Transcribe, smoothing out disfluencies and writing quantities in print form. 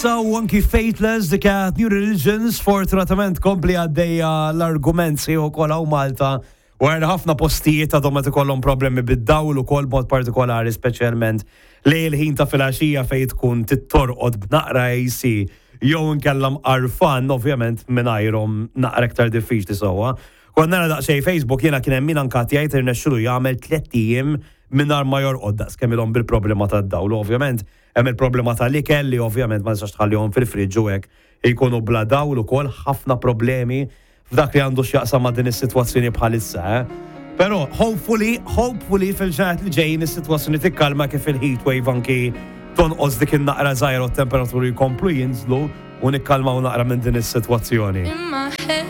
Issa u anki Faithless dik New Religions fortunatament kompli għaddejja l-argument sieħu kollha u Malta u għarna ħafna postijiet għadhom qed ikollhom problemi bid-dawl ukoll mod partikolari speċjalment lejn il-ħin ta' filgħaxija fejn tkun tittorqod b'naqra AC jew inkella mqarfan ovvjament mingħajrhom naqra iktar diffiċli sewwa. Konna nara daqsxejn Facebook jiena kien hemm min anke jgħid irnexxielu jagħmel 3 ijiem mingħajr ma jorqod daqskemm ilhom bil-problema tad-dawl ovvjament. Hemm il-problema tal-ikel li ovvjament ma nistax tħallihom fil-friġġ u hekk jkunu bla dawl ukoll ħafna problemi f'dak li għandu x'jaqsam ma' din is-sitwazzjoni bħalissa. Però hopefully fil-ġranet li ġejjin is-sitwazzjoni tikkalma kif il-heat wave anki tonqos dik in-naqra żgħira u t-temperaturi jkomplu jinżlu u nikkalmaw naqra minn din is-sitwazzjoni.